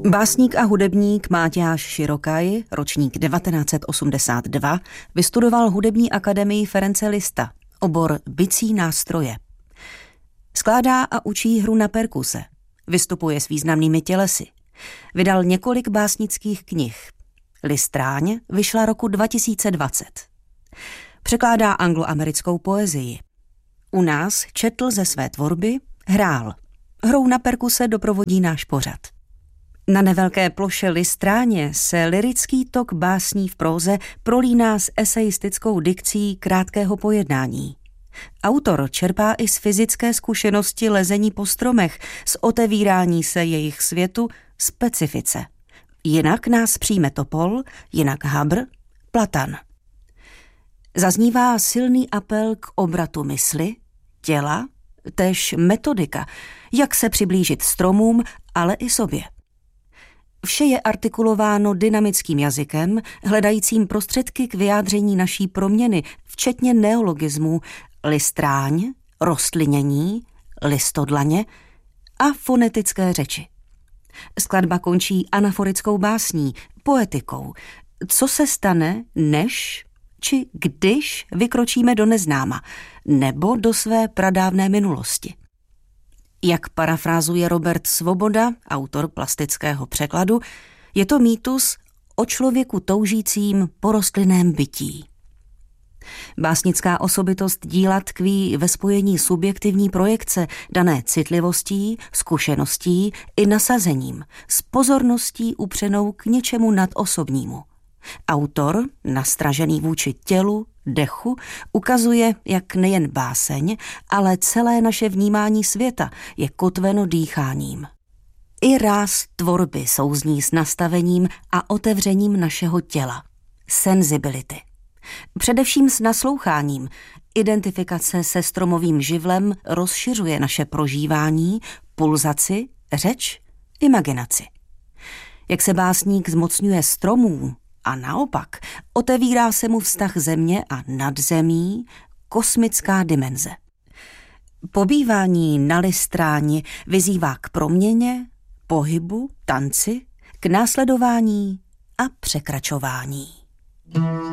Básník a hudebník Mátyáš Širokaj, ročník 1982, vystudoval hudební akademii Ference Liszta, obor bicí nástroje. Skládá a učí hru na perkuse, vystupuje s významnými tělesy. Vydal několik básnických knih. Listráň vyšla roku 2020. Překládá angloamerickou poezii. U nás četl ze své tvorby, hrál. Hrou na perkuse doprovodí náš pořad. Na nevelké ploše Listráně se lyrický tok básní v próze prolíná s eseistickou dikcí krátkého pojednání. Autor čerpá i z fyzické zkušenosti lezení po stromech, z otevírání se jejich světu, specifice. Jinak nás přijme topol, jinak habr, platan. Zaznívá silný apel k obratu mysli, těla, též metodika, jak se přiblížit stromům, ale i sobě. Vše je artikulováno dynamickým jazykem, hledajícím prostředky k vyjádření naší proměny, včetně neologismů listráň, rostlinění, listodlaně a fonetické řeči. Skladba končí anaforickou básní, poetikou. Co se stane, než či když vykročíme do neznáma nebo do své pradávné minulosti? Jak parafrázuje Robert Svoboda, autor plastického překladu, je to mýtus o člověku toužícím po rostlinném bytí. Básnická osobitost díla tkví ve spojení subjektivní projekce dané citlivostí, zkušeností i nasazením, s pozorností upřenou k něčemu nadosobnímu. Autor, nastražený vůči tělu, dechu, ukazuje, jak nejen báseň, ale celé naše vnímání světa je kotveno dýcháním. I ráz tvorby souzní s nastavením a otevřením našeho těla. Sensibility. Především s nasloucháním. Identifikace se stromovým živlem rozšiřuje naše prožívání, pulzaci, řeč, imaginaci. Jak se básník zmocňuje stromů, a naopak otevírá se mu vztah země a nadzemí, kosmická dimenze. Pobývání na Listráni vyzývá k proměně, pohybu, tanci, k následování a překračování.